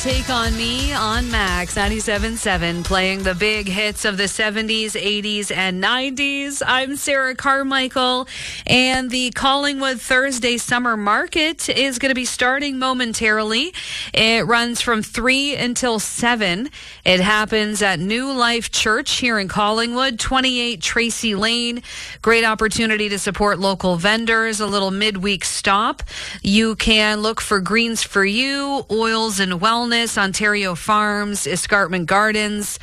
Take On Me on Max 97.7, playing the big hits of the 70s, 80s, and 90s. I'm Sarah Carmichael, and the Collingwood Thursday Summer Market is going to be starting momentarily. It runs from 3 until 7. It happens at New Life Church here in Collingwood, 28 Tracy Lane. Great opportunity to support local vendors, a little midweek stop. You can look for Greens for You, Oils and Wellness, Ontario Farms, Escarpment Gardens,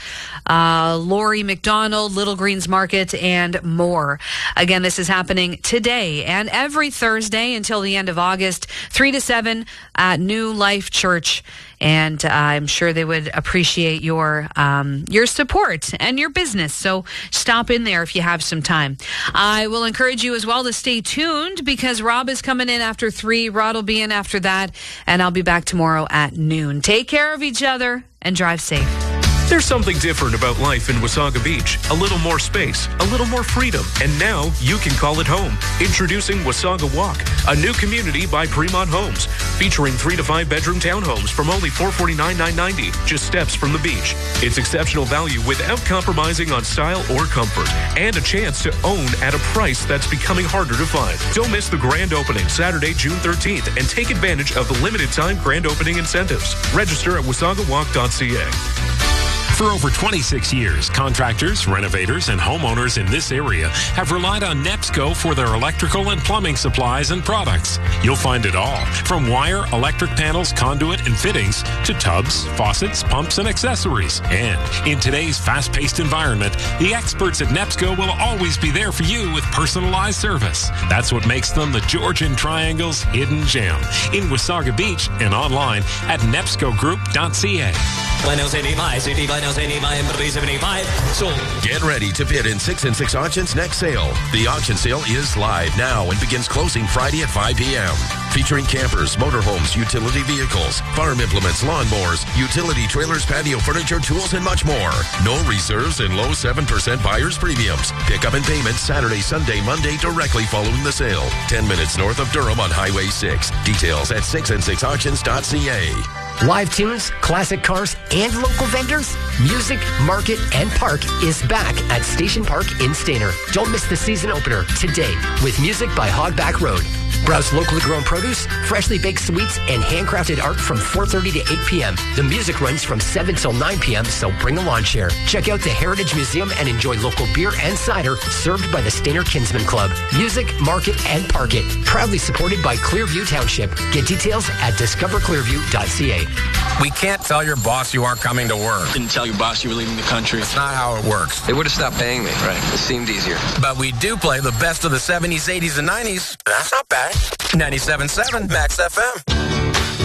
Laurie McDonald, Little Greens Market, and more. Again, this is happening today and every Thursday until the end of August, 3 to 7 at New Life Church. And I'm sure they would appreciate your support and your business. So stop in there if you have some time. I will encourage you as well to stay tuned because Rob is coming in after 3. Rod will be in after that. And I'll be back tomorrow at noon. Take care of each other and drive safe. There's something different about life in Wasaga Beach. A little more space, a little more freedom, and now you can call it home. Introducing Wasaga Walk, a new community by Fremont Homes, featuring 3 to 5 bedroom townhomes from only $449,990, just steps from the beach. It's exceptional value without compromising on style or comfort, and a chance to own at a price that's becoming harder to find. Don't miss the grand opening Saturday, June 13th, and take advantage of the limited time grand opening incentives. Register at wasagawalk.ca. For over 26 years, contractors, renovators, and homeowners in this area have relied on NEPSCO for their electrical and plumbing supplies and products. You'll find it all, from wire, electric panels, conduit, and fittings, to tubs, faucets, pumps, and accessories. And in today's fast-paced environment, the experts at NEPSCO will always be there for you with personalized service. That's what makes them the Georgian Triangle's hidden gem in Wasaga Beach and online at nepscogroup.ca. Get ready to bid in 6 and 6 Auctions next sale. The auction sale is live now and begins closing Friday at 5 p.m. Featuring campers, motorhomes, utility vehicles, farm implements, lawnmowers, utility trailers, patio furniture, tools, and much more. No reserves and low 7% buyer's premiums. Pickup and payment Saturday, Sunday, Monday directly following the sale. 10 minutes north of Durham on Highway 6. Details at 6and6auctions.ca. Live tunes, classic cars, and local vendors? Music, Market, and Park is back at Station Park in Stayner. Don't miss the season opener today with music by Hogback Road. Browse locally grown produce, freshly baked sweets, and handcrafted art from 4:30 to 8 p.m. The music runs from 7 till 9 p.m., so bring a lawn chair. Check out the Heritage Museum and enjoy local beer and cider served by the Stayner Kinsman Club. Music, Market, and Park It. Proudly supported by Clearview Township. Get details at discoverclearview.ca. We can't tell your boss you aren't coming to work. Didn't tell your boss you were leaving the country. That's not how it works. They would have stopped paying me. Right. It seemed easier. But we do play the best of the 70s, 80s, and 90s. That's not bad. 97.7 Max FM.